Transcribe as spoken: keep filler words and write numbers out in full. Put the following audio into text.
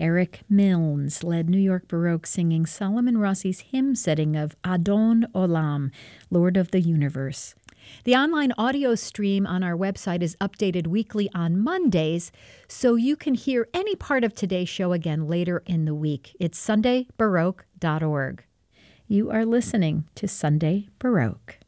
Eric Milnes led New York Baroque singing Solomon Rossi's hymn setting of Adon Olam, Lord of the Universe. The online audio stream on our website is updated weekly on Mondays, so you can hear any part of today's show again later in the week. It's sunday baroque dot org. You are listening to Sunday Baroque.